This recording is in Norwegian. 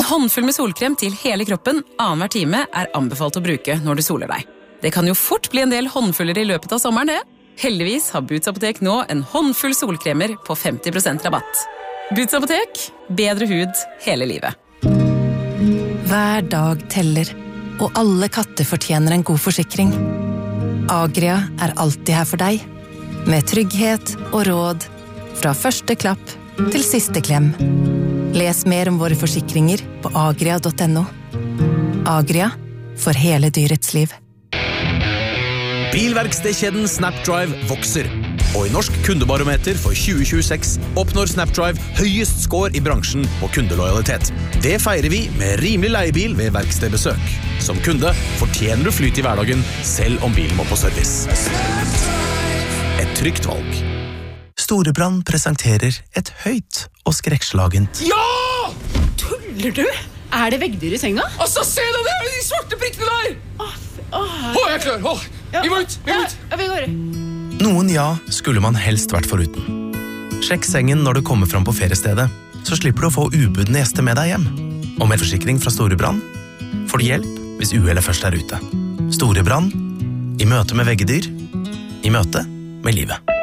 håndfull med solkrem til hele kroppen annenhver time anbefalt å bruke når du soler deg. Det kan jo fort bli en del håndfuller i løpet av sommeren, det. Heldigvis har Boots Apotek nå en håndfull solkremer på 50% rabatt. Boots Apotek, bedre hud hele livet. Hver dag teller, og alle katter fortjener en god forsikring. Agria alltid her for deg, med trygghet og råd, fra første klapp til siste klem. Les mer om våre forsikringer på agria.no. Agria, for hele dyrets liv. Bilverkstedkjeden Snapdrive vokser, og i Norsk kundebarometer for 2026 oppnår Snapdrive høyest score i bransjen på kundelojalitet. Det feirer vi med rimelig leiebil ved verkstedbesøk. Som kunde fortjener du flyt i hverdagen, selv om bilen må på service. Et trygt valg. Storebrand presenterer et høyt og skrekkslagent. Ja! Tuller du? Det veggdyr i senga? Altså, se deg der, de svarte prikkene der! Jeg er klar, vi må ut! Ja, vi går. Noen ja skulle man helst vært foruten. Sjekk sengen når du kommer fram på feriestedet, så slipper du å få ubudne gjester med deg hjem. Og med forsikring fra Storebrand får du hjelp hvis uhellet først ute. Storebrand, i møte med veggedyr, i møte med livet.